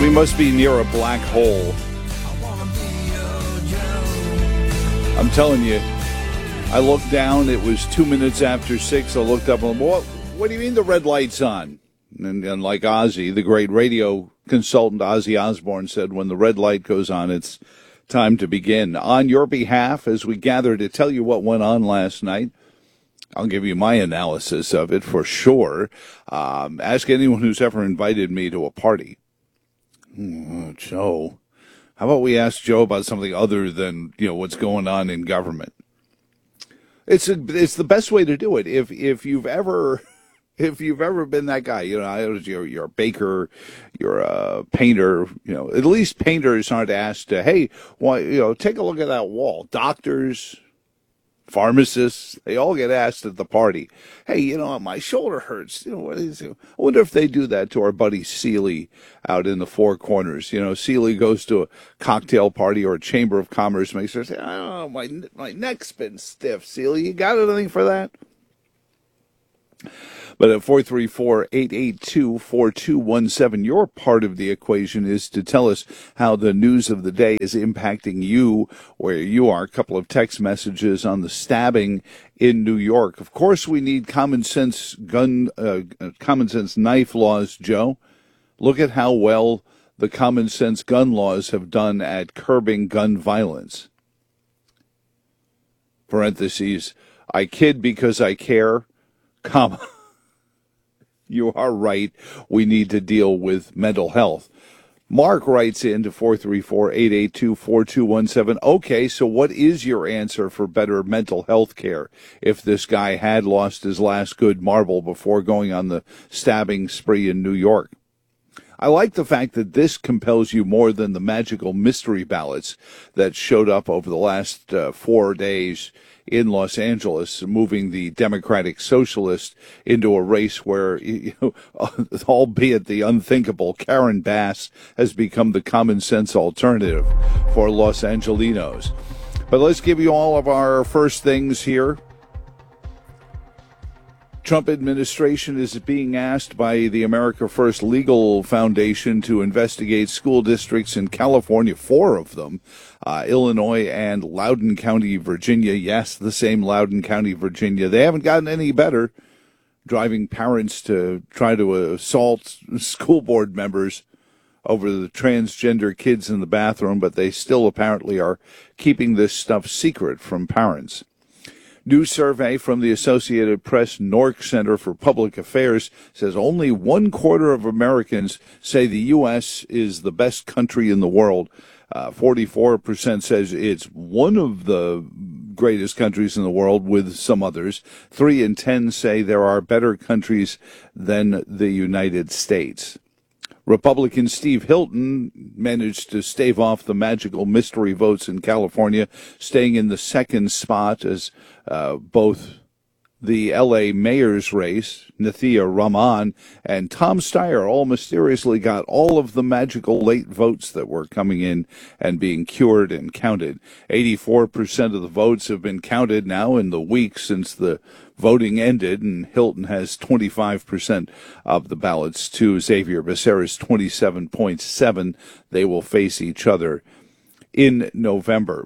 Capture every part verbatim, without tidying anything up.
We must be near a black hole. I'm telling you, I looked down. It was two minutes after six. I looked up and what? What do you mean the red light's on? And, and like Ozzy, the great radio consultant Ozzy Osbourne said, when the red light goes on, it's time to begin. On your behalf, as we gather to tell you what went on last night, I'll give you my analysis of it for sure. Um, ask anyone who's ever invited me to a party. Oh, Joe, how about we ask Joe about something other than, you know, what's going on in government? It's a, it's the best way to do it. If if you've ever if you've ever been that guy, you know, you're you're a baker, you're a painter, you know, at least painters aren't asked to, hey, well, you know, take a look at that wall. Doctors, pharmacists, they all get asked at the party, hey, you know, my shoulder hurts. You know, what is it? I wonder if they do that to our buddy Seeley out in the Four Corners. You know, Seeley goes to a cocktail party or a Chamber of Commerce, makes her say, oh, my, my neck's been stiff. Seeley, you got anything for that? But at four three four, eight eight two, four two one seven, your part of the equation is to tell us how the news of the day is impacting you where you are. A couple of text messages on the stabbing in New York. Of course, we need common sense gun, uh, common sense knife laws, Joe. Look at how well the common sense gun laws have done at curbing gun violence. Parentheses, I kid because I care, comma. You are right. We need to deal with mental health. Mark writes in to four three four, eight eight two, four two one seven. Okay, so what is your answer for better mental health care if this guy had lost his last good marble before going on the stabbing spree in New York? I like the fact that this compels you more than the magical mystery ballots that showed up over the last uh, four days in Los Angeles, moving the Democratic Socialist into a race where, you know, albeit the unthinkable, Karen Bass has become the common sense alternative for Los Angelinos. But let's give you all of our first things here. Trump administration is being asked by the America First Legal Foundation to investigate school districts in California, four of them, uh, Illinois and Loudoun County, Virginia. Yes, the same Loudoun County, Virginia. They haven't gotten any better, driving parents to try to assault school board members over the transgender kids in the bathroom, but they still apparently are keeping this stuff secret from parents. New survey from the Associated Press Nork Center for Public Affairs says only one quarter of Americans say the U S is the best country in the world. Uh, forty-four percent says it's one of the greatest countries in the world with some others. Three in ten say there are better countries than the United States. Republican Steve Hilton managed to stave off the magical mystery votes in California, staying in the second spot as uh, both the L A mayor's race, Nathia Rahman, and Tom Steyer all mysteriously got all of the magical late votes that were coming in and being cured and counted. eighty-four percent of the votes have been counted now in the week since the voting ended, and Hilton has twenty-five percent of the ballots to Xavier Becerra's twenty-seven point seven. They will face each other in November.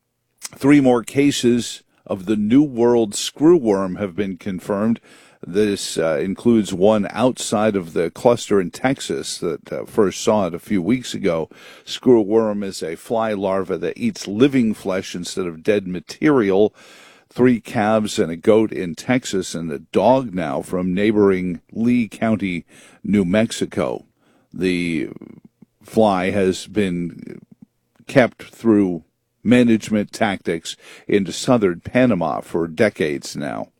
Three more cases of the New World screwworm have been confirmed. This uh, includes one outside of the cluster in Texas that uh, first saw it a few weeks ago. Screwworm is a fly larva that eats living flesh instead of dead material. Three calves and a goat in Texas, and a dog now from neighboring Lee County, New Mexico. The fly has been kept through management tactics into southern Panama for decades now.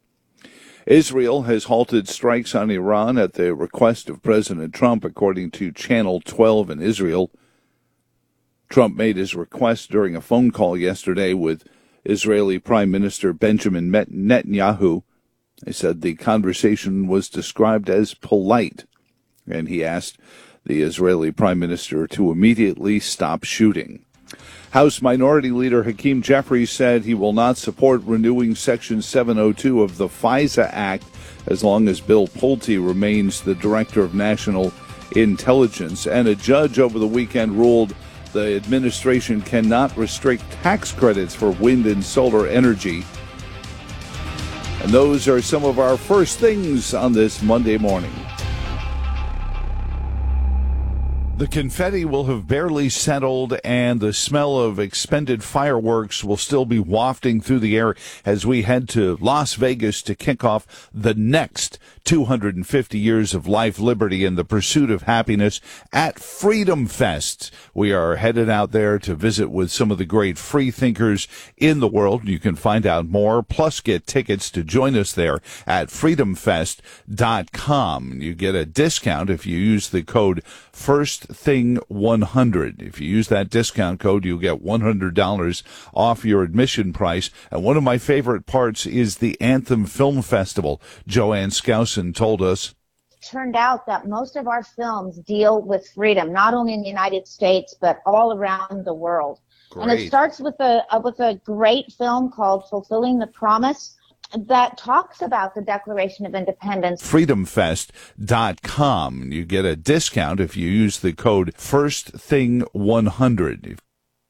Israel has halted strikes on Iran at the request of President Trump, according to Channel twelve in Israel. Trump made his request during a phone call yesterday with Israeli Prime Minister Benjamin Netanyahu. They said the conversation was described as polite, and he asked the Israeli Prime Minister to immediately stop shooting. House Minority Leader Hakeem Jeffries said he will not support renewing Section seven oh two of the FISA Act as long as Bill Pulte remains the Director of National intelligence. And a judge over the weekend ruled the administration cannot restrict tax credits for wind and solar energy. And those are some of our first things on this Monday morning. The confetti will have barely settled, and the smell of expended fireworks will still be wafting through the air as we head to Las Vegas to kick off the next two hundred fifty years of life, liberty, and the pursuit of happiness at Freedom Fest. We are headed out there to visit with some of the great free thinkers in the world. You can find out more, plus get tickets to join us there at freedom fest dot com. You get a discount if you use the code First Thing one hundred. If you use that discount code, you'll get one hundred dollars off your admission price. And one of my favorite parts is the Anthem Film Festival. Joanne Skousen told us. Turned out that most of our films deal with freedom, not only in the United States, but all around the world. Great. And it starts with a, uh, with a great film called Fulfilling the Promise that talks about the Declaration of Independence. freedom fest dot com. You get a discount if you use the code First Thing one hundred.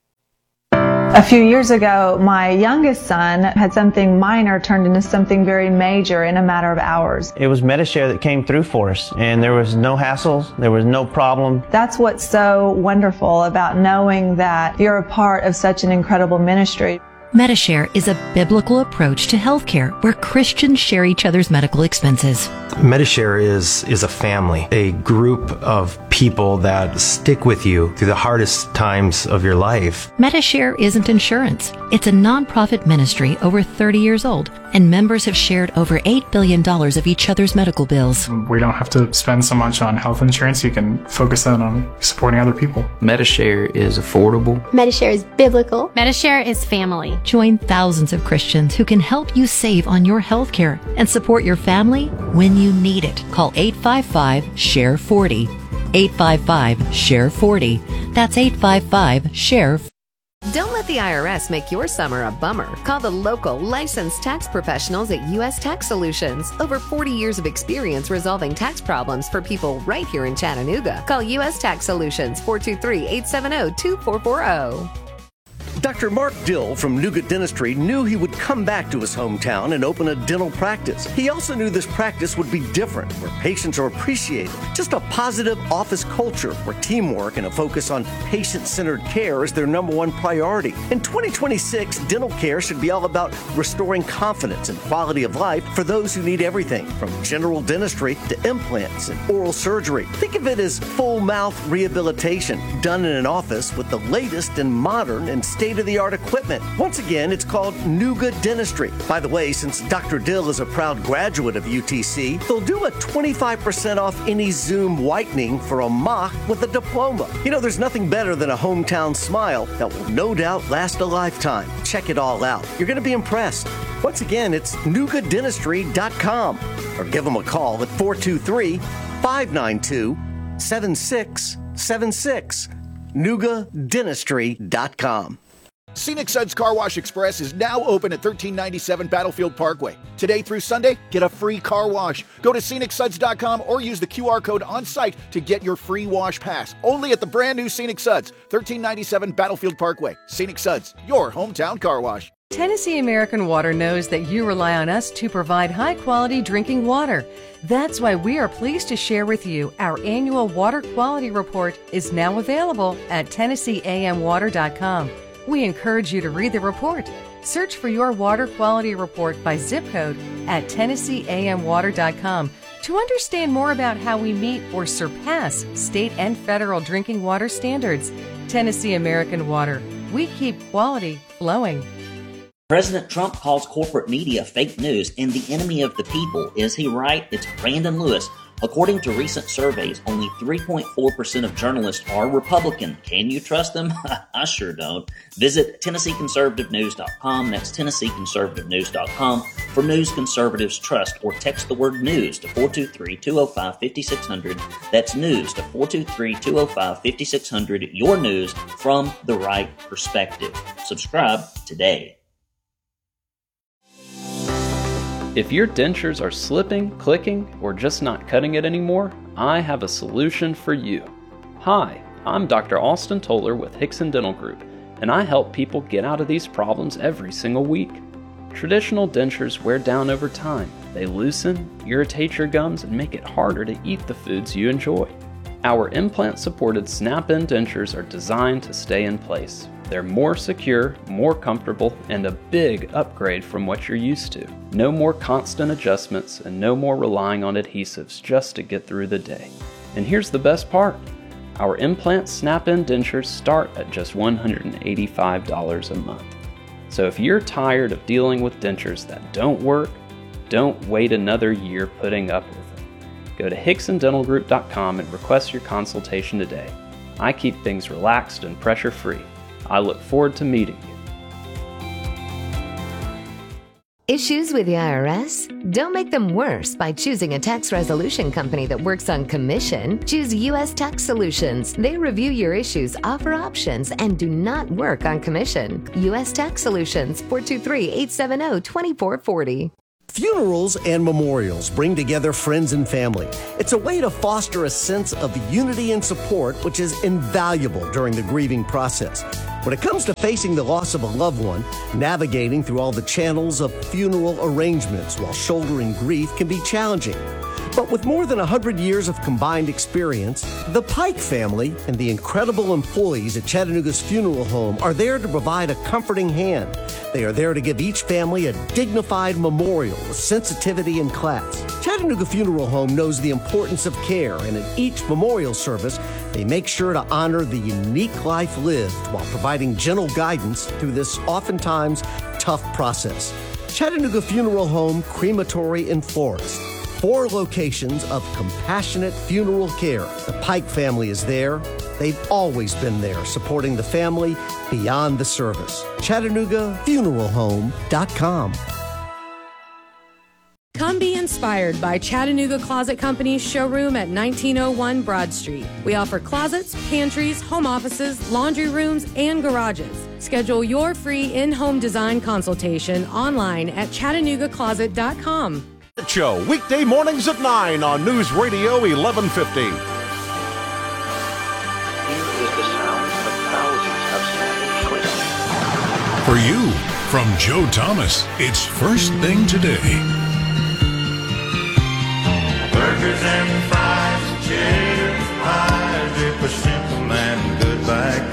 A few years ago, my youngest son had something minor turned into something very major in a matter of hours. It was Medi-Share that came through for us, and there was no hassles, there was no problem. That's what's so wonderful about knowing that you're a part of such an incredible ministry. Medi-Share is a biblical approach to healthcare where Christians share each other's medical expenses. Medi-Share is, is a family, a group of people that stick with you through the hardest times of your life. Medi-Share isn't insurance. It's a nonprofit ministry over thirty years old, and members have shared over eight billion dollars of each other's medical bills. We don't have to spend so much on health insurance. You can focus that on supporting other people. Medi-Share is affordable. Medi-Share is biblical. Medi-Share is family. Join thousands of Christians who can help you save on your health care and support your family when you need it. Call eight five five, S H A R E forty. eight five five, S H A R E forty. That's eight five five, S H A R E forty. Don't let the I R S make your summer a bummer. Call the local licensed tax professionals at U S Tax Solutions. Over forty years of experience resolving tax problems for people right here in Chattanooga. Call U S Tax Solutions, four two three, eight seven zero, two four four zero. Doctor Mark Dill from Nuga Dentistry knew he would come back to his hometown and open a dental practice. He also knew this practice would be different, where patients are appreciated. Just a positive office culture where teamwork and a focus on patient-centered care is their number one priority. In twenty twenty-six, dental care should be all about restoring confidence and quality of life for those who need everything from general dentistry to implants and oral surgery. Think of it as full mouth rehabilitation done in an office with the latest and modern and state-of-the-art equipment. Once again, it's called Nuga Dentistry. By the way, since Doctor Dill is a proud graduate of U T C, they'll do a twenty-five percent off any Zoom whitening for a mock with a diploma. You know, there's nothing better than a hometown smile that will no doubt last a lifetime. Check it all out. You're going to be impressed. Once again, it's nuga dentistry dot com or give them a call at four two three, five nine two, seven six seven six. nuga dentistry dot com. Scenic Suds Car Wash Express is now open at thirteen ninety-seven Battlefield Parkway. Today through Sunday, get a free car wash. Go to scenic suds dot com or use the Q R code on site to get your free wash pass. Only at the brand new Scenic Suds, thirteen ninety-seven Battlefield Parkway. Scenic Suds, your hometown car wash. Tennessee American Water knows that you rely on us to provide high-quality drinking water. That's why we are pleased to share with you our annual water quality report is now available at tennessee a m water dot com. We encourage you to read the report. Search for your water quality report by zip code at tennessee a m water dot com to understand more about how we meet or surpass state and federal drinking water standards. Tennessee American Water. We keep quality flowing. President Trump calls corporate media fake news and the enemy of the people. Is he right? It's Brandon Lewis. According to recent surveys, only three point four percent of journalists are Republican. Can you trust them? I sure don't. Visit tennessee conservative news dot com. That's tennessee conservative news dot com for news conservatives trust, or text the word news to four two three, two zero five, five six zero zero. That's news to four two three, two zero five, five six zero zero. Your news from the right perspective. Subscribe today. If your dentures are slipping, clicking, or just not cutting it anymore, I have a solution for you. Hi, I'm Doctor Austin Toller with Hickson Dental Group, and I help people get out of these problems every single week. Traditional dentures wear down over time. They loosen, irritate your gums, and make it harder to eat the foods you enjoy. Our implant-supported snap-in dentures are designed to stay in place. They're more secure, more comfortable, and a big upgrade from what you're used to. No more constant adjustments and no more relying on adhesives just to get through the day. And here's the best part. Our implant snap-in dentures start at just one hundred eighty-five dollars a month. So if you're tired of dealing with dentures that don't work, don't wait another year putting up with them. Go to Hickson Dental Group dot com and request your consultation today. I keep things relaxed and pressure-free. I look forward to meeting you. Issues with the I R S? Don't make them worse by choosing a tax resolution company that works on commission. Choose U S Tax Solutions. They review your issues, offer options, and do not work on commission. U S Tax Solutions, four two three, eight seven zero, two four four zero. Funerals and memorials bring together friends and family. It's a way to foster a sense of unity and support, which is invaluable during the grieving process. When it comes to facing the loss of a loved one, navigating through all the channels of funeral arrangements while shouldering grief can be challenging. But with more than one hundred years of combined experience, the Pike family and the incredible employees at Chattanooga's funeral home are there to provide a comforting hand. They are there to give each family a dignified memorial with sensitivity and class. Chattanooga Funeral Home knows the importance of care, and in each memorial service, they make sure to honor the unique life lived while providing gentle guidance through this oftentimes tough process. Chattanooga Funeral Home, Crematory and Florist. Four locations of compassionate funeral care. The Pike family is there. They've always been there, supporting the family beyond the service. Chattanooga Funeral Home dot com. Come be inspired by Chattanooga Closet Company's showroom at nineteen oh one Broad Street. We offer closets, pantries, home offices, laundry rooms, and garages. Schedule your free in-home design consultation online at Chattanooga Closet dot com. Show weekday mornings at nine on News Radio eleven fifty. Here is the sound of thousands of snapping twists. For you, from Joe Thomas, it's First Thing Today. Burgers and fries, cheddar pies, it was simple and good back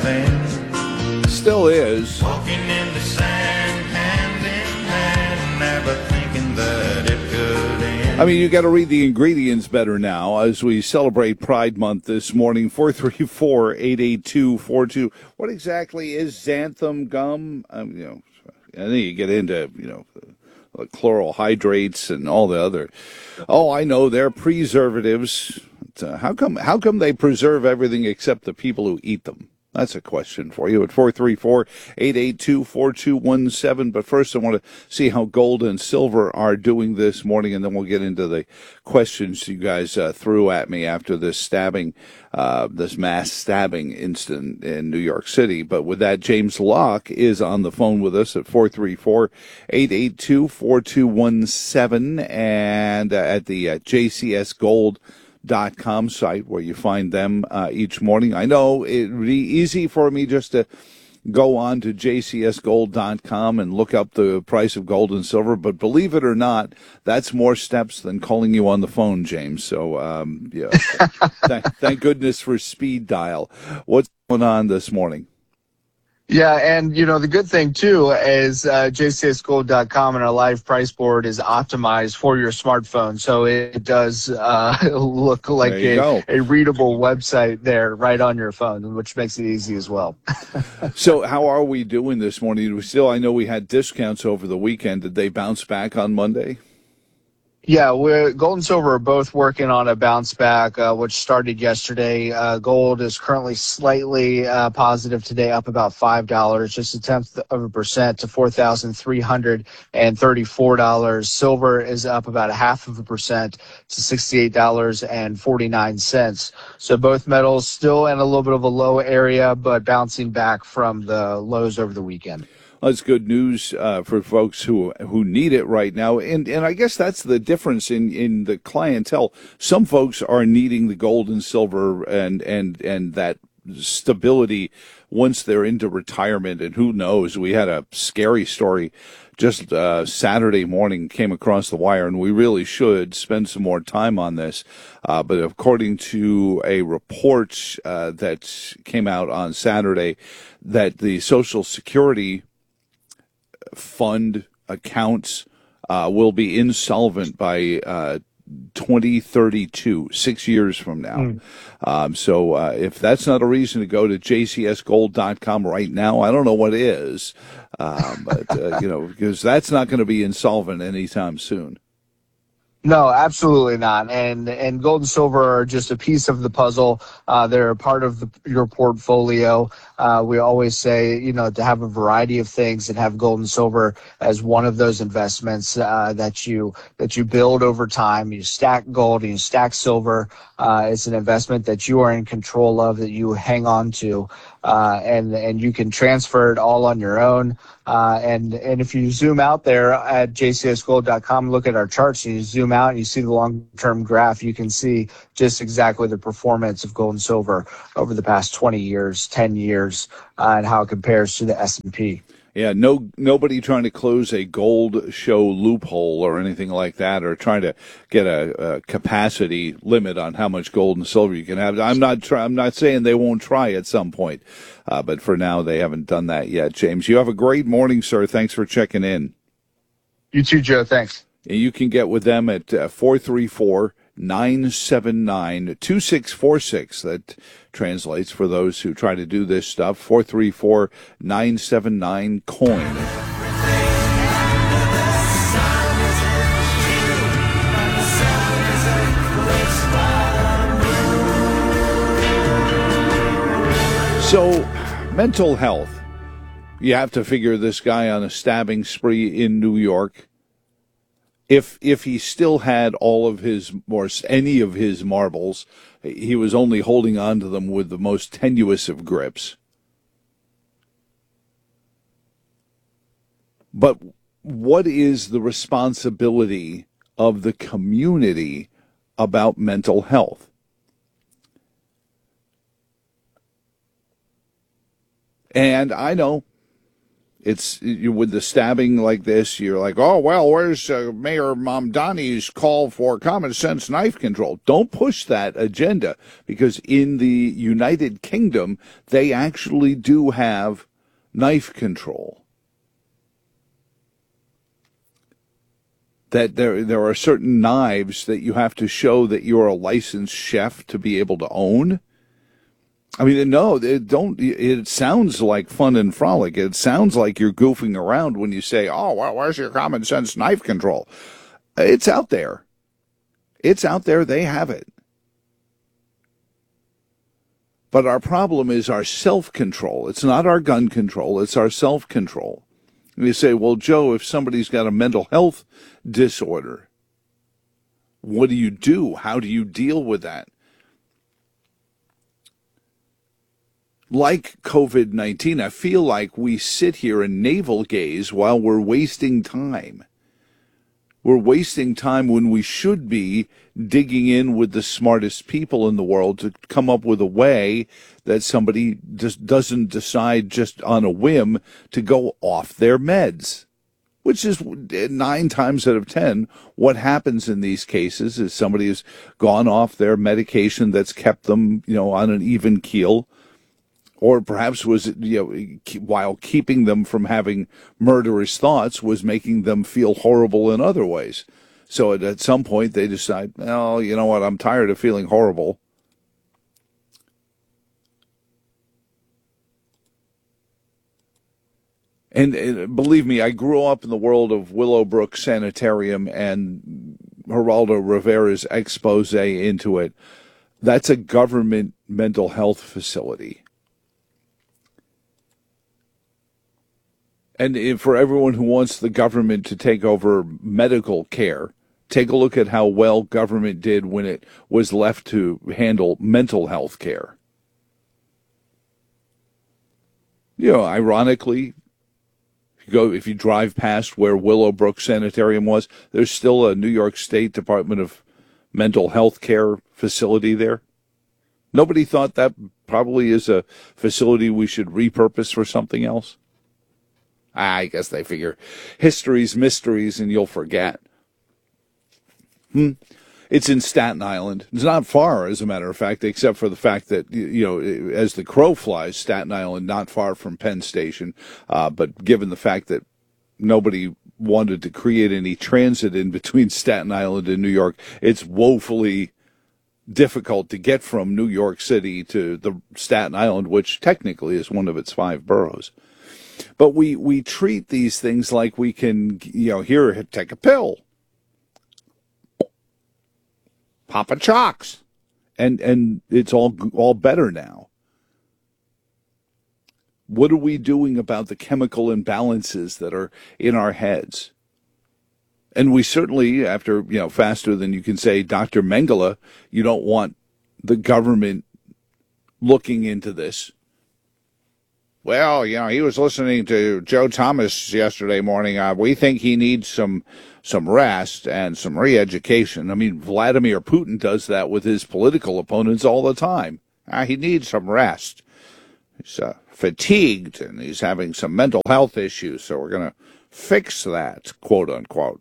then. Still is. Walking in the sand, hand in hand, never thinking that it could end. I mean, you got to read the ingredients better now as we celebrate Pride Month this morning. four three four, eight eight two, four two. What exactly is xanthan gum? Um, you know, and then you get into, you know, chloral hydrates and all the other. Oh, I know, they're preservatives. Uh, how come? How come they preserve everything except the people who eat them? That's a question for you at four three four, eight eight two, four two one seven. But first, I want to see how gold and silver are doing this morning, and then we'll get into the questions you guys uh, threw at me after this stabbing, uh, this mass stabbing incident in New York City. But with that, James Locke is on the phone with us at four three four, eight eight two, four two one seven and uh, at the uh, J C S Gold dot com site where you find them uh, each morning. I know it would be easy for me just to go on to J C S Gold dot com and look up the price of gold and silver, but believe it or not, that's more steps than calling you on the phone, James. So, um, yeah, th- thank goodness for speed dial. What's going on this morning? Yeah, and, you know, the good thing, too, is uh, J C S Gold dot com and our live price board is optimized for your smartphone. So it does uh, look like a, a readable website there right on your phone, which makes it easy as well. So how are we doing this morning? We still, I know we had discounts over the weekend. Did they bounce back on Monday? Yeah, we're, gold and silver are both working on a bounce back, uh, which started yesterday. Uh, gold is currently slightly uh, positive today, up about five dollars, just a tenth of a percent to four thousand three hundred thirty-four dollars. Silver is up about a half of a percent to sixty-eight dollars and forty-nine cents. So both metals still in a little bit of a low area, but bouncing back from the lows over the weekend. Well, that's good news uh, for folks who who need it right now, and and I guess that's the difference in, in the clientele. Some folks are needing the gold and silver and and and that stability once they're into retirement, and who knows? We had a scary story just uh, Saturday morning, came across the wire, and we really should spend some more time on this. Uh, but according to a report uh, that came out on Saturday, that the Social Security fund accounts uh, will be insolvent by uh, twenty thirty-two, six years from now. Mm. Um, so uh, if that's not a reason to go to j c s gold dot com right now, I don't know what is. Um, but, uh, you know, because that's not going to be insolvent anytime soon. No, absolutely not. And and gold and silver are just a piece of the puzzle. Uh, they're a part of the, your portfolio. Uh, we always say, you know, to have a variety of things and have gold and silver as one of those investments uh, that you that you build over time. You stack gold and you stack silver. Uh, it's an investment that you are in control of, that you hang on to, uh, and and you can transfer it all on your own. Uh, and and if you zoom out there at j c s gold dot com, look at our charts, and you zoom out and you see the long-term graph, you can see just exactly the performance of gold and silver over the past twenty years, ten years, uh, and how it compares to the S and P. Yeah, no, nobody trying to close a gold show loophole or anything like that, or trying to get a, a capacity limit on how much gold and silver you can have. I'm not, try, I'm not saying they won't try at some point, uh, but for now they haven't done that yet. James, you have a great morning, sir. Thanks for checking in. You too, Joe. Thanks. And you can get with them at uh, four three four, nine seven nine, two six four six. That translates for those who try to do this stuff. four three four, nine seven nine, coin. So, mental health. You have to figure this guy on a stabbing spree in New York. If if he still had all of his, or any of his marbles, he was only holding on to them with the most tenuous of grips. But what is the responsibility of the community about mental health? And I know it's you, with the stabbing like this, you're like, oh, well, where's uh, Mayor Mamdani's call for common sense knife control? Don't push that agenda, because in the United Kingdom, they actually do have knife control. That there there are certain knives that you have to show that you're a licensed chef to be able to own. I mean, no, it don't. It sounds like fun and frolic. It sounds like you're goofing around when you say, "Oh, well, where's your common sense knife control?" It's out there. It's out there. They have it. But our problem is our self-control. It's not our gun control. It's our self-control. And you say, "Well, Joe, if somebody's got a mental health disorder, what do you do? How do you deal with that?" Like COVID nineteen, I feel like we sit here and navel gaze while we're wasting time. We're wasting time when we should be digging in with the smartest people in the world to come up with a way that somebody just doesn't decide just on a whim to go off their meds. Which is nine times out of ten, what happens in these cases is somebody has gone off their medication that's kept them, you know, on an even keel. Or perhaps was, you know, while keeping them from having murderous thoughts, was making them feel horrible in other ways. So at, at some point they decide, well, you know what, I'm tired of feeling horrible. And, and believe me, I grew up in the world of Willowbrook Sanitarium and Geraldo Rivera's expose into it. That's a government mental health facility. And for everyone who wants the government to take over medical care, take a look at how well government did when it was left to handle mental health care. You know, ironically, You go, if you drive past where Willowbrook Sanitarium was, there's still a New York State Department of Mental Health Care facility there. Nobody thought that probably is a facility we should repurpose for something else. I guess they figure history's mysteries and you'll forget. Hmm. It's in Staten Island. It's not far, as a matter of fact, except for the fact that, you know, as the crow flies, Staten Island, not far from Penn Station. Uh, but given the fact that nobody wanted to create any transit in between Staten Island and New York, it's woefully difficult to get from New York City to the Staten Island, which technically is one of its five boroughs. But we, we treat these things like we can, you know, here, take a pill. Papa Chocks, and and it's all all better now. What are we doing about the chemical imbalances that are in our heads? And we certainly, after, you know, faster than you can say, Doctor Mengele, you don't want the government looking into this. Well, you know, he was listening to Joe Thomas yesterday morning. Uh, we think he needs some some rest and some re-education. I mean, Vladimir Putin does that with his political opponents all the time. Uh, he needs some rest. He's uh, fatigued and he's having some mental health issues, so we're going to fix that, quote unquote.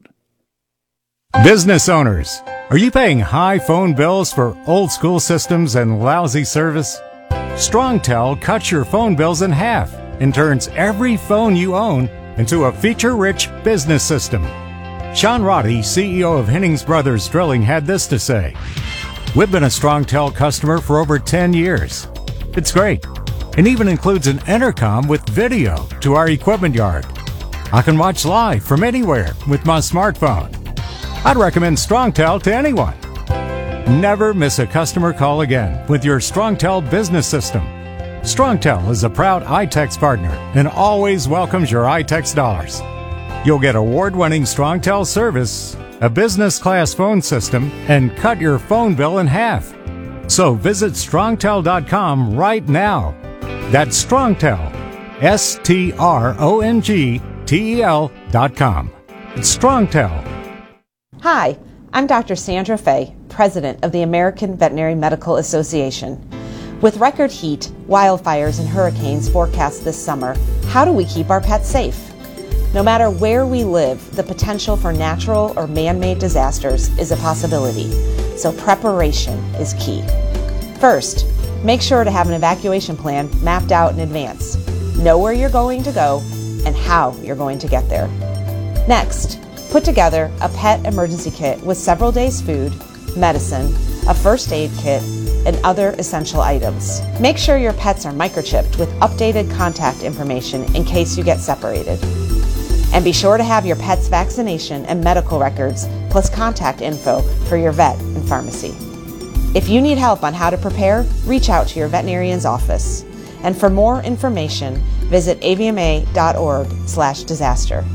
Business owners, are you paying high phone bills for old school systems and lousy service? StrongTel cuts your phone bills in half and turns every phone you own into a feature-rich business system. Sean Roddy, C E O of Hennings Brothers Drilling, had this to say. We've been a StrongTel customer for over ten years. It's great. It even includes an intercom with video to our equipment yard. I can watch live from anywhere with my smartphone. I'd recommend StrongTel to anyone. Never miss a customer call again with your StrongTel business system. StrongTel is a proud iTex partner and always welcomes your iTex dollars. You'll get award-winning StrongTel service, a business-class phone system, and cut your phone bill in half. So visit strongtel dot com right now. That's StrongTel, S T R O N G T E L dot com. It's StrongTel. Hi, I'm Doctor Sandra Fay, President of the American Veterinary Medical Association. With record heat, wildfires, and hurricanes forecast this summer, how do we keep our pets safe? No matter where we live, the potential for natural or man-made disasters is a possibility, so preparation is key. First, make sure to have an evacuation plan mapped out in advance. Know where you're going to go and how you're going to get there. Next, put together a pet emergency kit with several days' food, medicine, a first aid kit, and other essential items. Make sure your pets are microchipped with updated contact information in case you get separated. And be sure to have your pet's vaccination and medical records, plus contact info for your vet and pharmacy. If you need help on how to prepare, reach out to your veterinarian's office. And for more information, visit A V M A dot org slash disaster.